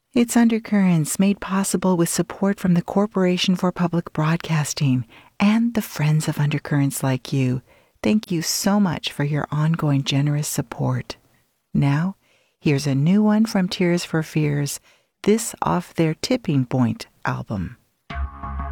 It's Undercurrents, made possible with support from the Corporation for Public Broadcasting and the friends of Undercurrents like you. Thank you so much for your ongoing generous support. Now, here's a new one from Tears for Fears, this off their Tipping Point album.